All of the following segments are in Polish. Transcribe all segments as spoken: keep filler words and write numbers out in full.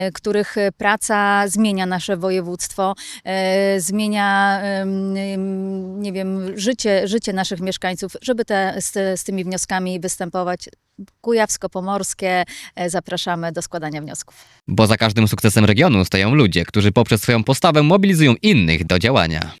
których praca zmienia nasze województwo, zmienia, nie wiem, życie, życie naszych mieszkańców, żeby te, z, z tymi wnioskami występować. Kujawsko-Pomorskie, zapraszamy do składania wniosków. Bo za każdym sukcesem regionu stoją ludzie, którzy poprzez swoją postawę mobilizują innych do działania.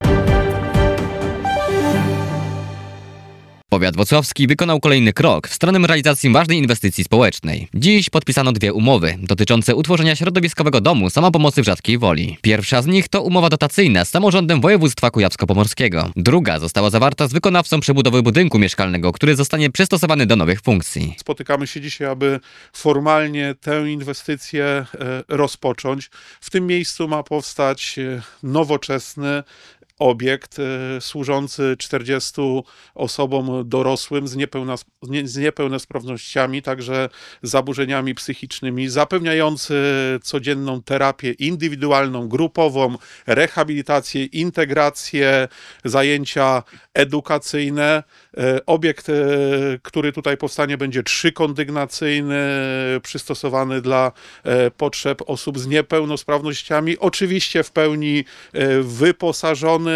Powiat włocławski wykonał kolejny krok w stronę realizacji ważnej inwestycji społecznej. Dziś podpisano dwie umowy dotyczące utworzenia środowiskowego domu samopomocy w Rzadkiej Woli. Pierwsza z nich to umowa dotacyjna z samorządem województwa kujawsko-pomorskiego. Druga została zawarta z wykonawcą przebudowy budynku mieszkalnego, który zostanie przystosowany do nowych funkcji. Spotykamy się dzisiaj, aby formalnie tę inwestycję rozpocząć. W tym miejscu ma powstać nowoczesny obiekt y, służący czterdziestu osobom dorosłym z, niepełna, z niepełnosprawnościami, także zaburzeniami psychicznymi, zapewniający codzienną terapię indywidualną, grupową, rehabilitację, integrację, zajęcia edukacyjne. Y, obiekt, y, który tutaj powstanie, będzie trzykondygnacyjny, przystosowany dla y, potrzeb osób z niepełnosprawnościami, oczywiście w pełni y, wyposażony.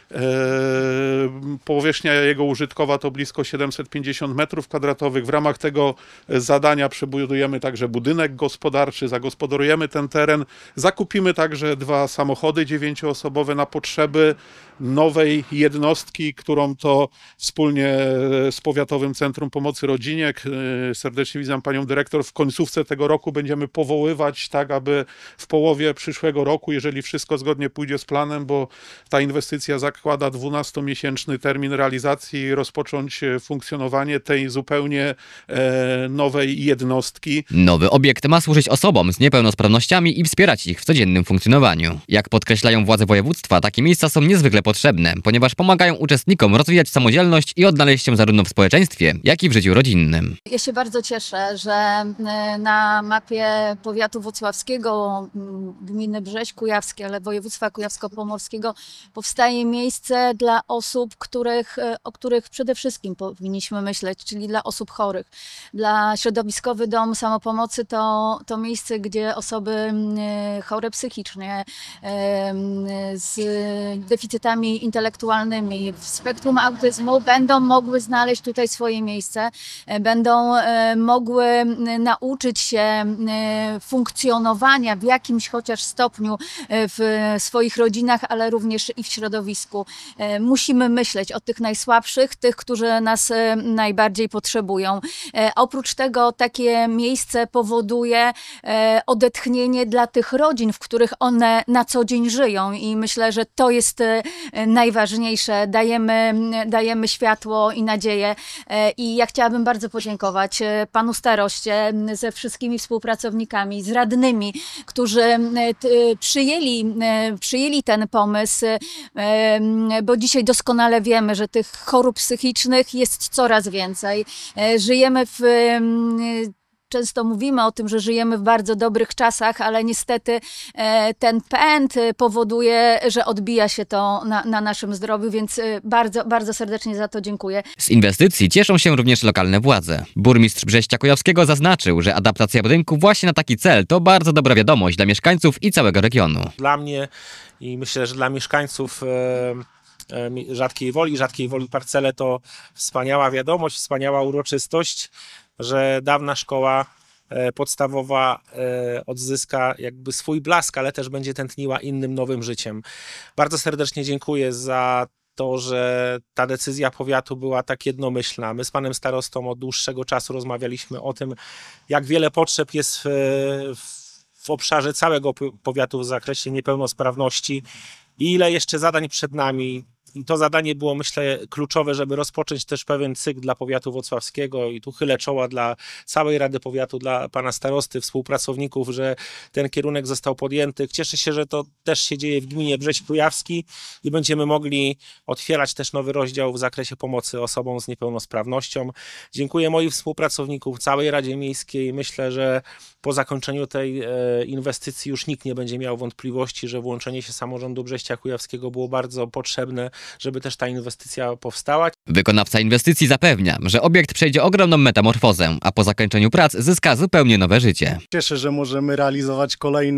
Powierzchnia jego użytkowa to blisko siedemset pięćdziesiąt metrów kwadratowych. W ramach tego zadania przebudujemy także budynek gospodarczy, zagospodarujemy ten teren, zakupimy także dwa samochody dziewięcioosobowe na potrzeby nowej jednostki, którą to wspólnie z Powiatowym Centrum Pomocy Rodzinie, serdecznie witam panią dyrektor, w końcówce tego roku będziemy powoływać, tak aby w połowie przyszłego roku, jeżeli wszystko zgodnie pójdzie z planem, bo ta inwestycja zakłada dwunastomiesięczny termin realizacji, rozpocząć funkcjonowanie tej zupełnie e, nowej jednostki. Nowy obiekt ma służyć osobom z niepełnosprawnościami i wspierać ich w codziennym funkcjonowaniu. Jak podkreślają władze województwa, takie miejsca są niezwykle potrzebne, ponieważ pomagają uczestnikom rozwijać samodzielność i odnaleźć się zarówno w społeczeństwie, jak i w życiu rodzinnym. Ja się bardzo cieszę, że na mapie powiatu włocławskiego, gminy Brześć Kujawskie, ale województwa kujawsko-pomorskiego powstaje miejsce dla osób, których, o których przede wszystkim powinniśmy myśleć, czyli dla osób chorych. Dla środowiskowy dom samopomocy to, to miejsce, gdzie osoby chore psychicznie, z deficytami intelektualnymi, w spektrum autyzmu będą mogły znaleźć tutaj swoje miejsce, będą mogły nauczyć się funkcjonowania w jakimś chociaż stopniu w swoich rodzinach, ale również i w środowisku. Musimy myśleć o tych najsłabszych, tych, którzy nas najbardziej potrzebują. Oprócz tego takie miejsce powoduje odetchnienie dla tych rodzin, w których one na co dzień żyją i myślę, że to jest najważniejsze. Dajemy, dajemy światło i nadzieję i ja chciałabym bardzo podziękować panu staroście ze wszystkimi współpracownikami, z radnymi, którzy przyjęli, przyjęli ten pomysł, bo dzisiaj doskonale wiemy, że tych chorób psychicznych jest coraz więcej. Żyjemy w Często mówimy o tym, że żyjemy w bardzo dobrych czasach, ale niestety ten pęd powoduje, że odbija się to na, na naszym zdrowiu, więc bardzo, bardzo serdecznie za to dziękuję. Z inwestycji cieszą się również lokalne władze. Burmistrz Brześcia Kujawskiego zaznaczył, że adaptacja budynku właśnie na taki cel to bardzo dobra wiadomość dla mieszkańców i całego regionu. Dla mnie i myślę, że dla mieszkańców Rzadkiej Woli, Rzadkiej Woli Parcele to wspaniała wiadomość, wspaniała uroczystość, że dawna szkoła podstawowa odzyska jakby swój blask, ale też będzie tętniła innym nowym życiem. Bardzo serdecznie dziękuję za to, że ta decyzja powiatu była tak jednomyślna. My z panem starostą od dłuższego czasu rozmawialiśmy o tym, jak wiele potrzeb jest w, w obszarze całego powiatu w zakresie niepełnosprawności i ile jeszcze zadań przed nami. I to zadanie było, myślę, kluczowe, żeby rozpocząć też pewien cykl dla powiatu włocławskiego i tu chylę czoła dla całej Rady Powiatu, dla pana starosty, współpracowników, że ten kierunek został podjęty. Cieszę się, że to też się dzieje w gminie Brześć Kujawski i będziemy mogli otwierać też nowy rozdział w zakresie pomocy osobom z niepełnosprawnością. Dziękuję moim współpracownikom, całej Radzie Miejskiej. Myślę, że po zakończeniu tej e, inwestycji już nikt nie będzie miał wątpliwości, że włączenie się samorządu Brześcia Kujawskiego było bardzo potrzebne, żeby też ta inwestycja powstała. Wykonawca inwestycji zapewnia, że obiekt przejdzie ogromną metamorfozę, a po zakończeniu prac zyska zupełnie nowe życie. Cieszę się, że możemy realizować kolejne